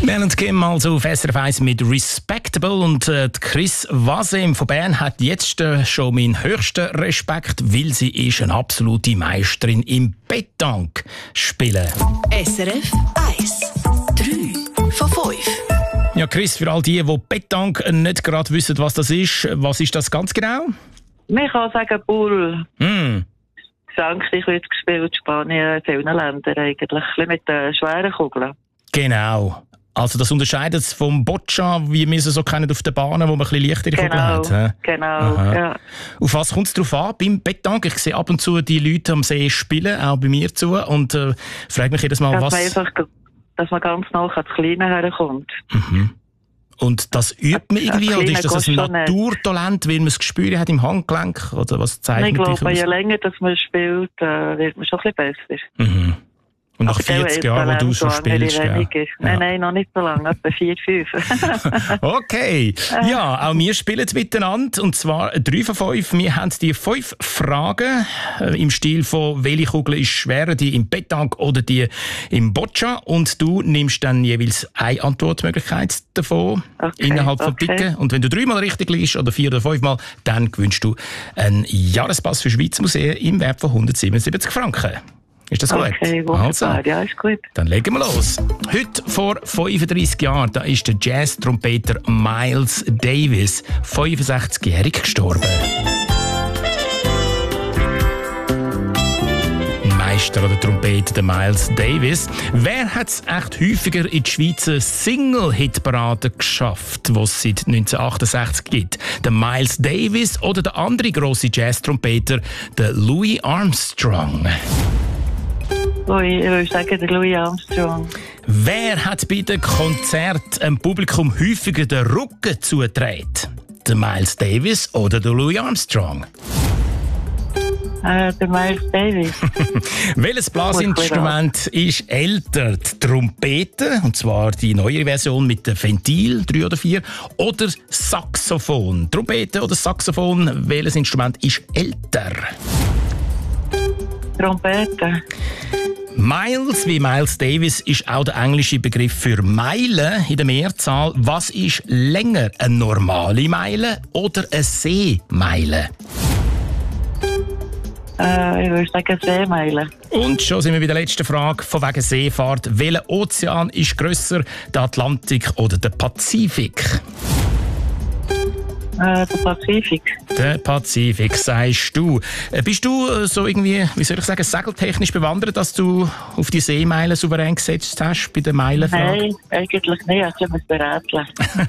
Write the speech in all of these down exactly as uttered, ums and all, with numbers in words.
Mel und Kim also auf S R F eins mit Respectable und äh, Chris Wasem von Bern hat jetzt äh, schon meinen höchsten Respekt, weil sie ist eine absolute Meisterin im Pétanque spielen. S R F eins. drei von fünf. Ja, Chris, für all die, die Pétanque nicht gerade wissen, was das ist, was ist das ganz genau? Man kann sagen Bull. Mm. Frankreich wird gespielt, Spanien, in vielen Ländern eigentlich. Ein bisschen mit den schweren Kugeln. Genau. Also das unterscheidet es vom Boccia, wie wir es so kennen auf den Bahnen, wo man ein bisschen leichtere Kugeln hat. Genau, genau, ja. Auf was kommt es drauf an beim Pétanque? Ich sehe ab und zu die Leute am See spielen, auch bei mir zu, und äh, frage mich jedes Mal, dass was... Man einfach, dass man ganz nah ans Kleine herkommt. Mhm. Und das übt man irgendwie, oder ist das ein Naturtalent, weil man es gespürt hat im Handgelenk? Oder was zeichnet ich dich glaube, aus? je länger dass man spielt, äh, wird man schon ein bisschen besser. Mhm. Und nach vierzig Jahren, wo du schon spielst, ja. Nein, nein, noch nicht so lange, etwa vier, fünf. Okay, ja, auch wir spielen miteinander, und zwar drei von fünf. Wir haben die fünf Fragen äh, im Stil von «Welche Kugel ist schwerer, die im Pétanque oder die im Boccia?» Und du nimmst dann jeweils eine Antwortmöglichkeit davon, okay, innerhalb von okay. Picken. Und wenn du dreimal richtig liegst oder vier oder fünfmal, dann gewinnst du einen Jahrespass für Schweizer Museen im Wert von hundertsiebenundsiebzig Franken. Ist das gut? Okay, also, ja, ist gut. Dann legen wir los. Heute vor fünfunddreissig Jahren, da ist der Jazz-Trompeter Miles Davis, fünfundsechzigjährig, gestorben. Meister oder Trompeter, der Miles Davis. Wer hat es echt häufiger in die Schweizer Single-Hit-Parade geschafft, die es seit neunzehnhundertachtundsechzig gibt? Der Miles Davis oder der andere grosse Jazz-Trompeter, der Louis Armstrong? Louis, ich würde sagen, der Louis Armstrong. Wer hat bei den Konzerten dem Publikum häufiger den Rücken zugedreht? Der Miles Davis oder der Louis Armstrong? Äh, der Miles Davis. Welches Blasinstrument ist älter? Die Trompete, und zwar die neuere Version mit dem Ventil, drei oder vier, oder Saxophon? Trompete oder Saxophon, welches Instrument ist älter? Trompete. Miles wie Miles Davis ist auch der englische Begriff für Meile in der Mehrzahl. Was ist länger, eine normale Meile oder eine Seemeile? Äh, ich würde sagen Seemeile. Und schon sind wir bei der letzten Frage von wegen Seefahrt. Welcher Ozean ist grösser, der Atlantik oder der Pazifik? Äh, der Pazifik. Der Pazifik, sagst du. Äh, bist du äh, so irgendwie, wie soll ich sagen, segeltechnisch bewandert, dass du auf die Seemeile souverän gesetzt hast bei der Meilenfrage? Nein, eigentlich nicht. Ich muss berätseln.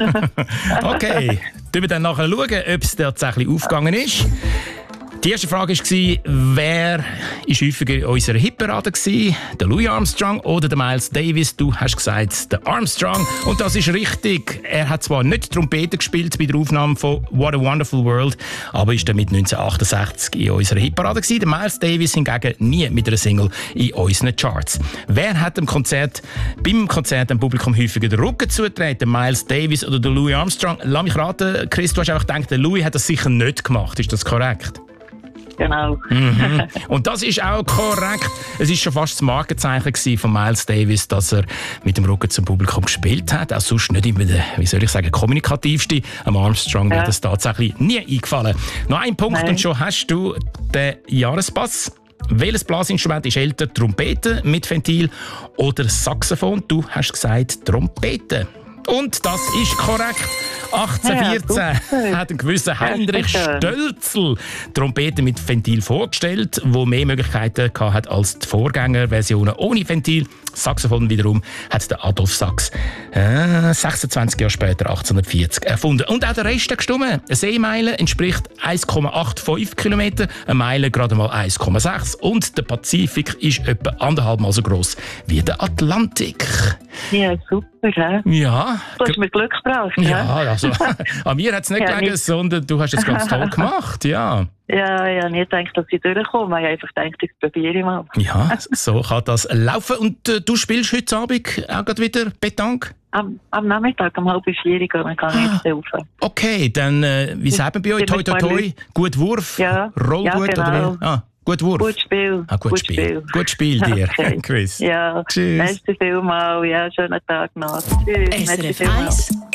Okay, dann wir dann nachher schauen, ob es tatsächlich aufgegangen ist. Die erste Frage war, wer ist häufiger in unserer Hitparade gewesen? Der Louis Armstrong oder der Miles Davis? Du hast gesagt, der Armstrong. Und das ist richtig. Er hat zwar nicht Trompete gespielt bei der Aufnahme von What a Wonderful World, aber ist damit neunzehnhundertachtundachtzig in unserer Hitparade gewesen. Der Miles Davis hingegen nie mit einer Single in unseren Charts. Wer hat dem Konzert, beim Konzert dem Publikum häufiger den Rücken zugedreht? Der Miles Davis oder der Louis Armstrong? Lass mich raten, Chris, du hast einfach gedacht, der Louis hat das sicher nicht gemacht. Ist das korrekt? Genau. Mhm. Und das ist auch korrekt. Es war schon fast das Markenzeichen von Miles Davis, dass er mit dem Rücken zum Publikum gespielt hat. Auch sonst nicht immer der, wie soll ich sagen, kommunikativste. Am Armstrong ja. Wäre das tatsächlich nie eingefallen. Noch ein Punkt Nein. Und schon hast du den Jahrespass. Welches Blasinstrument ist älter? Trompete mit Ventil oder Saxophon? Du hast gesagt Trompete. Und das ist korrekt. achtzehnhundertvierzehn ja, hat ein gewisser Heinrich Stölzl Trompete mit Ventil vorgestellt, wo mehr Möglichkeiten hatte als die Vorgängerversionen ohne Ventil. Saxophon wiederum hat der Adolf Sax äh, sechsundzwanzig Jahre später, achtzehnhundertvierzig, erfunden. Und auch der Rest hat gestimmt. Eine Seemeile entspricht eins Komma fünfundachtzig Kilometer, eine Meile gerade mal eins Komma sechs und der Pazifik ist etwa anderthalb Mal so gross wie der Atlantik. Ja, super, hä? Ja. Du hast mir Glück gebracht, ja. Also, an mir hat es nicht ja, gelegen, nicht. Sondern du hast es ganz toll gemacht, ja. Ja, ich habe nicht gedacht, dass ich durchkomme. Ich habe einfach gedacht, ich probiere mal. Ja, so kann das laufen. Und äh, du spielst heute Abend auch gerade wieder Pétanque? Am, am Nachmittag, um halb vier Uhr, dann kann ich jetzt helfen. Okay, dann, äh, wie sagt man bei euch? Toi, toi, toi, gut Wurf, ja. Roll ja, gut? genau. Oder wie? Ah. Gut Wurf? Gut Spiel. Ah, gut, gut Spiel. Spiel. Gut Spiel dir, okay. Chris. Ja, tschüss. Merci vielmals. Ja, schönen Tag noch. Tschüss. S R F eins